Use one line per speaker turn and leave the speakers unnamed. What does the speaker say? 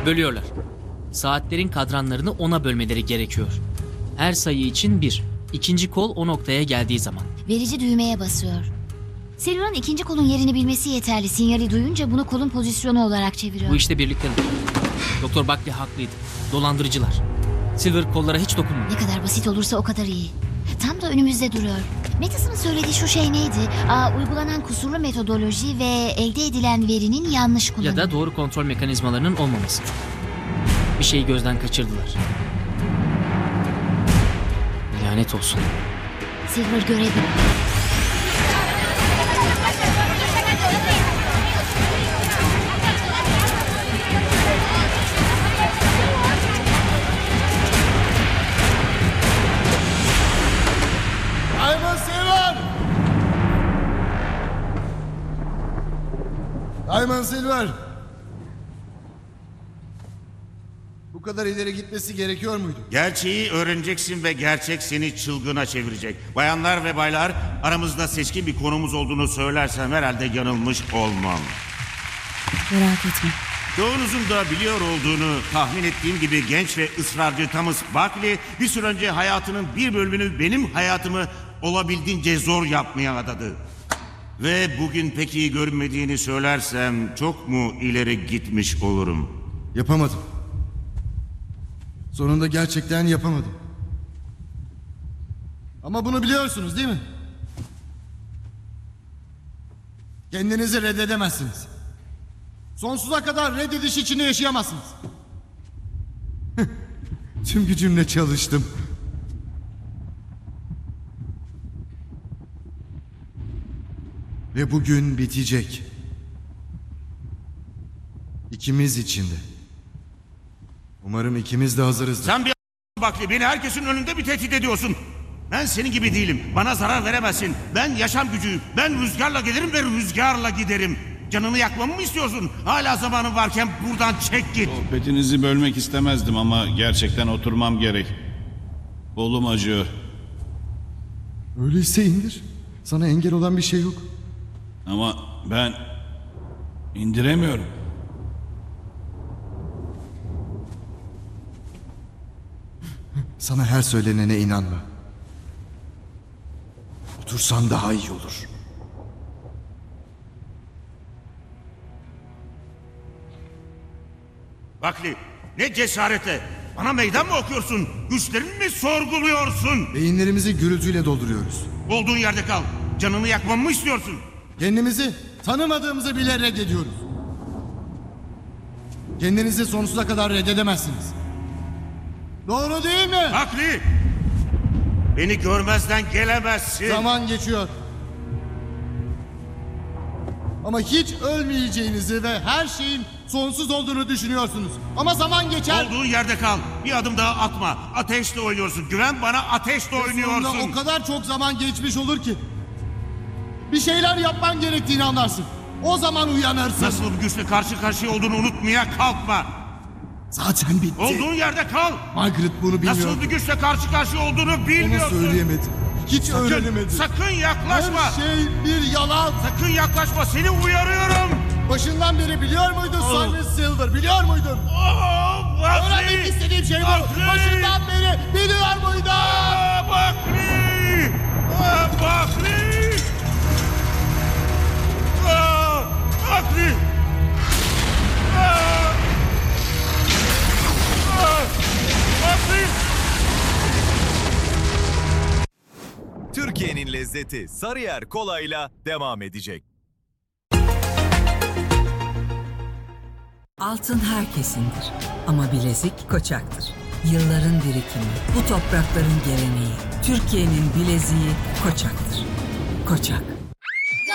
Bölüyorlar. Saatlerin kadranlarını 10'a bölmeleri gerekiyor. Her sayı için 1. İkinci kol o noktaya geldiği zaman.
Verici düğmeye basıyor. Silver'ın ikinci kolun yerini bilmesi yeterli. Sinyali duyunca bunu kolun pozisyonu olarak çeviriyor.
Bu işte birlikte. Doktor Buckley haklıydı. Dolandırıcılar. Silver kollara hiç dokunmuyor.
Ne kadar basit olursa o kadar iyi. Tam da önümüzde duruyor. Mattison'ın söylediği şu şey neydi? Uygulanan kusurlu metodoloji ve elde edilen verinin yanlış kullanımı.
Ya da doğru kontrol mekanizmalarının olmaması. Bir şeyi gözden kaçırdılar. Lanet olsun.
Silver görebilir.
Simon Silver! Simon Silver! Bu kadar ileri gitmesi gerekiyor muydu?
Gerçeği öğreneceksin ve gerçek seni çılgına çevirecek. Bayanlar ve baylar, aramızda seçkin bir konumuz olduğunu söylersem herhalde yanılmış olmam.
Merak etme.
Çoğunuzun da biliyor olduğunu tahmin ettiğim gibi genç ve ısrarcı Thomas Buckley bir süre önce hayatının bir bölümünü benim hayatımı olabildiğince zor yapmaya adadı. Ve bugün pek iyi görünmediğini söylersem çok mu ileri gitmiş olurum?
Yapamadım. Sonunda gerçekten yapamadım. Ama bunu biliyorsunuz değil mi? Kendinizi reddedemezsiniz. Sonsuza kadar reddediş içinde yaşayamazsınız. Tüm gücümle çalıştım. Ve bugün bitecek. İkimiz için de. Umarım ikimiz de hazırızdır.
Sen bir Buckley, beni herkesin önünde bir tehdit ediyorsun. Ben senin gibi değilim. Bana zarar veremezsin. Ben yaşam gücüyüm. Ben rüzgarla gelirim ve rüzgarla giderim. Canını yakmamı mı istiyorsun? Hala zamanın varken buradan çek git.
Sohbetinizi bölmek istemezdim ama gerçekten oturmam gerek. Kolum acıyor.
Öyleyse indir. Sana engel olan bir şey yok.
Ama ben indiremiyorum.
Sana her söylenene inanma. Otursan daha iyi olur.
Buckley, ne cesaretle. Bana meydan mı okuyorsun? Güçlerimi mi sorguluyorsun?
Beyinlerimizi gürültüyle dolduruyoruz.
Olduğun yerde kal. Canını yakmamı mı istiyorsun?
Kendimizi tanımadığımızı bile reddediyoruz. Kendinizi sonsuza kadar reddedemezsiniz. Doğru değil mi?
Buckley! Beni görmezden gelemezsin.
Zaman geçiyor. Ama hiç ölmeyeceğinizi ve her şeyin sonsuz olduğunu düşünüyorsunuz. Ama zaman geçer.
Olduğun yerde kal. Bir adım daha atma. Ateşle oynuyorsun. Güven bana, ateşle oynuyorsun.
Sonunda o kadar çok zaman geçmiş olur ki bir şeyler yapman gerektiğini anlarsın. O zaman uyanırsın.
Nasıl bir güçle karşı karşıya olduğunu unutmaya kalkma.
Zaten bitti.
Olduğun yerde kal.
Margaret bunu bilmiyor.
Nasıl bir güçle karşı karşıya olduğunu
Ona
bilmiyorsun.
söyleyemedi. Hiç öğrenemedi.
Sakın yaklaşma.
Her şey bir yalan.
Sakın yaklaşma. Seni uyarıyorum.
Başından beri biliyor muydun Simon Silver? Biliyor muydun? Öğrenmek istediğim şey bu.
Buckley!
Başından beri biliyor muydun?
Buckley! Buckley! Buckley! Buckley!
Türkiye'nin lezzeti Sarıyer Kolay'la devam edecek.
Altın herkesindir ama bilezik Koçak'tır. Yılların birikimi, bu toprakların geleneği, Türkiye'nin bileziği Koçak'tır. Koçak.